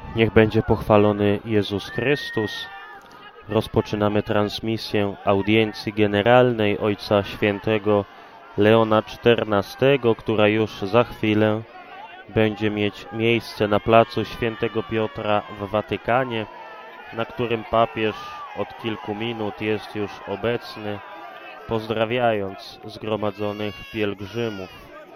Niech będzie pochwalony Jezus Chrystus. Rozpoczynamy transmisję audiencji generalnej Ojca Świętego Leona XIV, która już za chwilę będzie mieć miejsce na placu Świętego Piotra w Watykanie, na którym papież od kilku minut jest już obecny, pozdrawiając zgromadzonych pielgrzymów.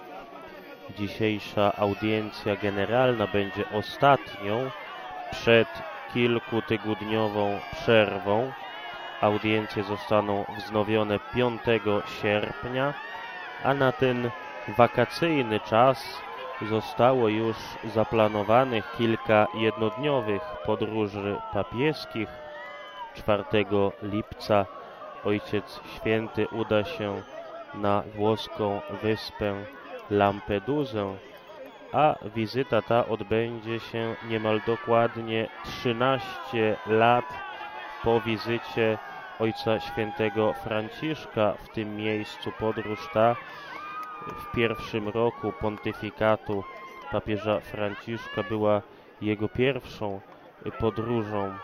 Dzisiejsza audiencja generalna będzie ostatnią przed kilkutygodniową przerwą. Audiencje zostaną wznowione 5 sierpnia, a na ten wakacyjny czas zostało już zaplanowanych kilka jednodniowych podróży papieskich. 4 lipca Ojciec Święty uda się na włoską wyspę Lampedusę, a wizyta ta odbędzie się niemal dokładnie 13 lat po wizycie Ojca Świętego Franciszka w tym miejscu. Podróż ta w pierwszym roku pontyfikatu papieża Franciszka była jego pierwszą podróżą,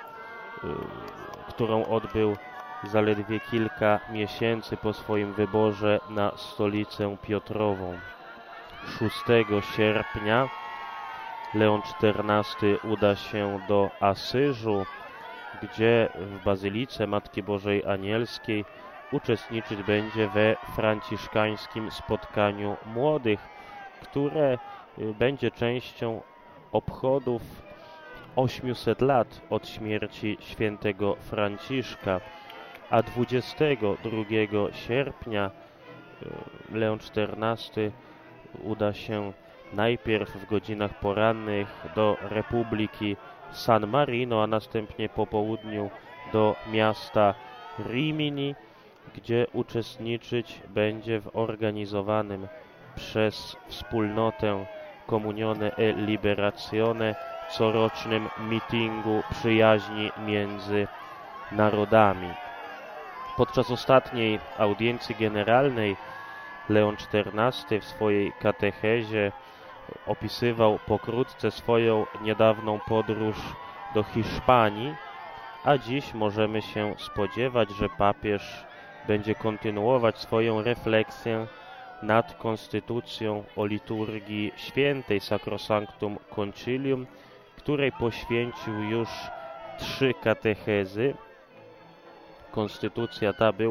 którą odbył zaledwie kilka miesięcy po swoim wyborze na stolicę Piotrową. 6 sierpnia Leon XIV uda się do Asyżu, gdzie w Bazylice Matki Bożej Anielskiej uczestniczyć będzie we franciszkańskim spotkaniu młodych, które będzie częścią obchodów 800 lat od śmierci świętego Franciszka, a 22 sierpnia Leon XIV uda się najpierw w godzinach porannych do Republiki San Marino, a następnie po południu do miasta Rimini, gdzie uczestniczyć będzie w organizowanym przez wspólnotę Comunione e Liberazione corocznym mitingu przyjaźni między narodami. Podczas ostatniej audiencji generalnej Leon XIV w swojej katechezie opisywał pokrótce swoją niedawną podróż do Hiszpanii, a dziś możemy się spodziewać, że papież będzie kontynuować swoją refleksję nad konstytucją o liturgii świętej Sacrosanctum Concilium, której poświęcił już 3 katechezy. Konstytucja ta była